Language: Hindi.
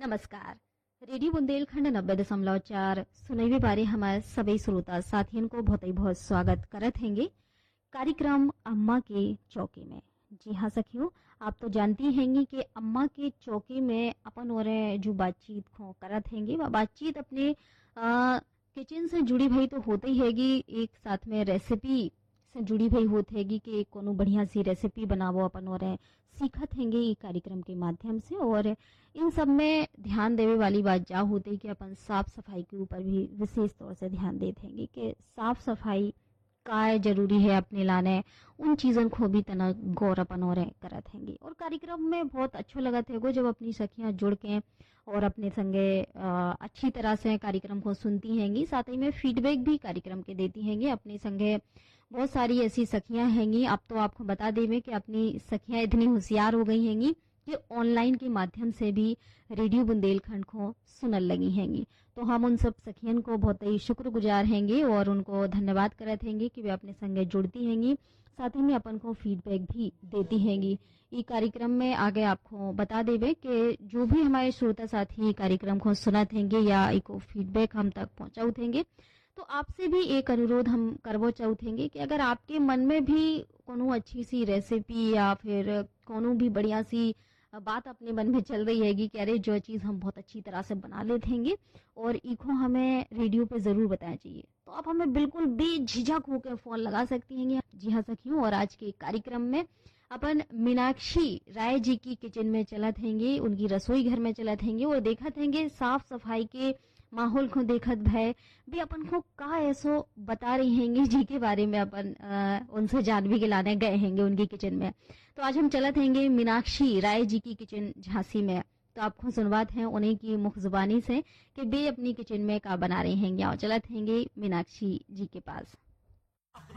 नमस्कार। रेडियो बुंदेलखंड 90.4 सुनैबे बारे हमारे सभी श्रोता साथियन को बहुत ही बहुत स्वागत करत हैंगे कार्यक्रम अम्मा के चौके में। जी हाँ सखियों, आप तो जानती हैंगी कि अम्मा के चौके में अपन और जो बातचीत खो करत हैंगे वह बातचीत अपने किचन से जुड़ी भई तो होते ही हैगी, एक साथ में रेसिपी से जुड़ी भई होती हैगी कि कोनो बढ़िया सी रेसिपी बनावो अपन और सीखत हैंगे ये कार्यक्रम के माध्यम से। और इन सब में ध्यान देवे वाली बात जा होती है कि अपन साफ सफाई के ऊपर भी विशेष तौर से ध्यान देते हैंगे कि साफ सफाई काय जरूरी है अपने लाने, उन चीजों को भी तना गौर अपन और करत हैंगे। और कार्यक्रम में बहुत अच्छा लगत है जब अपनी सखियां जुड़ के और अपने संगे अच्छी तरह से कार्यक्रम को सुनती हैंगी, साथ ही में फीडबैक भी कार्यक्रम के देती हैंगी अपने संगे। बहुत सारी ऐसी सखियां हैंगी, अब तो आपको बता देवे कि अपनी सखियां इतनी होशियार हो गई हैंगी कि ऑनलाइन के माध्यम से भी रेडियो बुंदेलखंड को सुनल लगी हैंगी। तो हम उन सब सखियन को बहुत ही शुक्रगुजार हैंगे और उनको धन्यवाद करत हैंगे कि वे अपने संगे जुड़ती हैंगी, साथ ही में अपन को फीडबैक भी देती हैंगी। ये कार्यक्रम में आगे आपको बता देवे कि जो भी हमारे श्रोता साथी कार्यक्रम को सुनत हैंगे या इको फीडबैक हम तक पहुंचाउत हैंगे, तो आपसे भी एक अनुरोध हम करवो चाहतेंगे कि अगर आपके मन में भी कोनो अच्छी सी रेसिपी या फिर कोनो भी बढ़िया सी बात अपने मन में चल रही हैगी कि अरे जो चीज़ हम बहुत अच्छी तरह से बना लेते हैंगे और इको हमें रेडियो पे ज़रूर बताना चाहिए, तो आप हमें बिल्कुल बेझिझक होकर फ़ोन लगा सकती हैं। जी हाँ सखियों, और आज के कार्यक्रम में अपन मीनाक्षी राय जी की किचन में चलत हैंगे, उनकी रसोई घर में चलत हैंगे और देखत हैंगे साफ सफाई के माहौल को देखत भय भी अपन को का ऐसो बता रही हैंगी जी के बारे में अपन उनसे जान भी गिलाने गए हैंगे उनकी किचन में। तो आज हम चलत हैंगे मीनाक्षी राय जी की किचन झांसी में, तो आपको सुनवात है उन्हीं की मुख जुबानी से कि बे अपनी किचन में का बना रहे हैंगे। और चलत हैंगे मीनाक्षी जी के पास।